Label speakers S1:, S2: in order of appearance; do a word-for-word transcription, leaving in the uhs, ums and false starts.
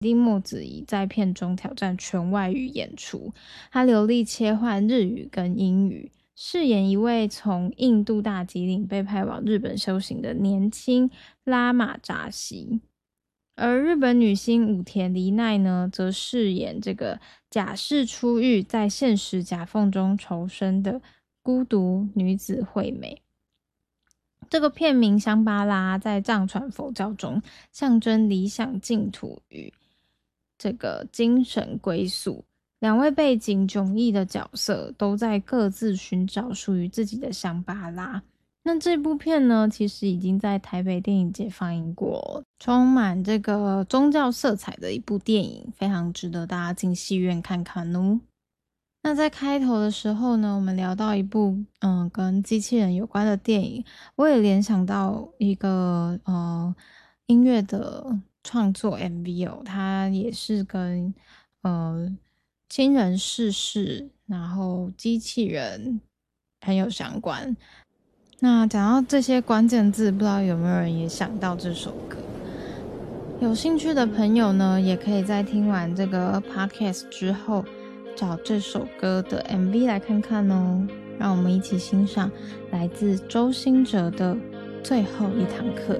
S1: 丁墨子怡在片中挑战全外语演出，他流利切换日语跟英语，饰演一位从印度大吉岭被派往日本修行的年轻拉玛扎西。而日本女星武田梨奈呢，则饰演这个假释出狱，在现实夹缝中求生的孤独女子惠美。这个片名香巴拉在藏传佛教中象征理想净土与这个精神归宿。两位背景迥异的角色都在各自寻找属于自己的香巴拉。那这部片呢，其实已经在台北电影节放映过，充满这个宗教色彩的一部电影，非常值得大家进戏院看看哦。那在开头的时候呢，我们聊到一部嗯跟机器人有关的电影，我也联想到一个呃音乐的创作 M V 哦，它也是跟呃亲人逝世，然后机器人很有相关。那讲到这些关键字，不知道有没有人也想到这首歌？有兴趣的朋友呢，也可以在听完这个 podcast 之后，找这首歌的 M V 来看看哦。让我们一起欣赏来自周兴哲的《最后一堂课》。